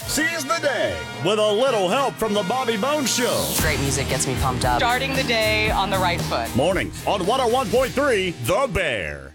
Seize the day with a little help from the Bobby Bones Show. Great music gets me pumped up. Starting the day on the right foot. Mornings on 101.3 The Bear.